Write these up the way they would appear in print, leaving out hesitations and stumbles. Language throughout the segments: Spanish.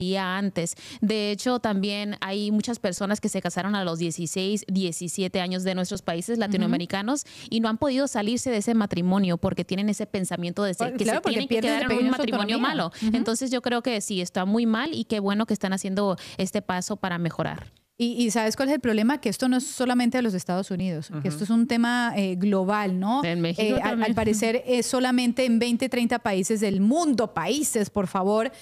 antes. De hecho, también hay muchas personas que se casaron a los 16, 17 años de nuestros países latinoamericanos y no han podido salirse de ese matrimonio porque tienen ese pensamiento de que claro, se tienen que quedar en un matrimonio malo. Entonces yo creo que sí, está muy mal y qué bueno que están haciendo este paso para mejorar. Y ¿sabes cuál es el problema? Que esto no es solamente de los Estados Unidos, que esto es un tema global, ¿no? En México al parecer es solamente en 20, 30 países del mundo, países, por favor,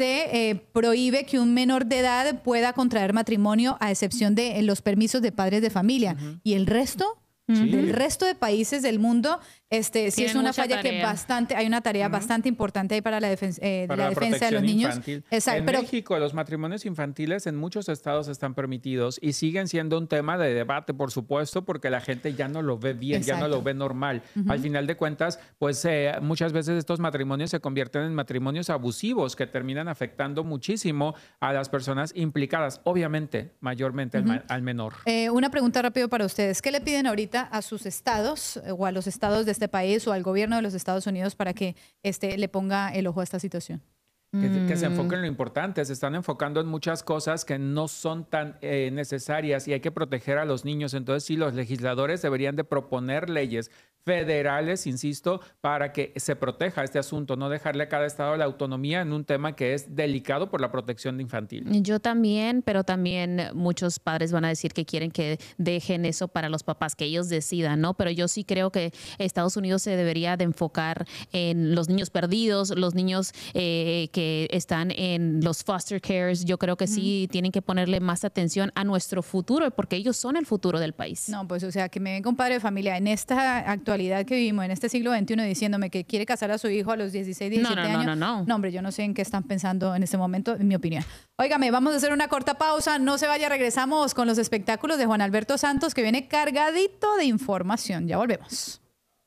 se prohíbe que un menor de edad pueda contraer matrimonio a excepción de los permisos de padres de familia. ¿Y el resto? Del resto de países del mundo, sí es una falla que hay una tarea bastante importante ahí para la defensa de los niños. En México, los matrimonios infantiles en muchos estados están permitidos y siguen siendo un tema de debate, por supuesto, porque la gente ya no lo ve bien, ya no lo ve normal. Al final de cuentas, pues muchas veces estos matrimonios se convierten en matrimonios abusivos que terminan afectando muchísimo a las personas implicadas, obviamente, mayormente al menor. Una pregunta rápido para ustedes. ¿Qué le piden ahorita a sus estados o a los estados de este país o al gobierno de los Estados Unidos para que le ponga el ojo a esta situación? Que se enfoquen en lo importante. Se están enfocando en muchas cosas que no son tan necesarias y hay que proteger a los niños. Entonces, sí, los legisladores deberían de proponer leyes federales, insisto, para que se proteja este asunto, no dejarle a cada estado la autonomía en un tema que es delicado por la protección infantil. Yo también, pero también muchos padres van a decir que quieren que dejen eso para los papás, que ellos decidan, ¿no? Pero yo sí creo que Estados Unidos se debería de enfocar en los niños perdidos, los niños que están en los foster cares. Yo creo que sí tienen que ponerle más atención a nuestro futuro, porque ellos son el futuro del país. No, pues o sea, que me venga un padre de familia en esta actualidad que vivimos, en este siglo XXI, diciéndome que quiere casar a su hijo a los 16, 17 años. No, hombre, yo no sé en qué están pensando en este momento, en mi opinión. Óigame, vamos a hacer una corta pausa. No se vaya, regresamos con los espectáculos de Juan Alberto Santos, que viene cargadito de información. Ya volvemos.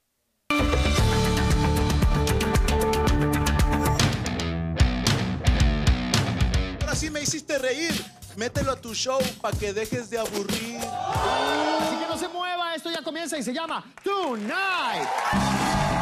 Ahora sí me hiciste reír. Mételo a tu show para que dejes de aburrir. Así que no se mueva, esto ya comienza y se llama Tonight.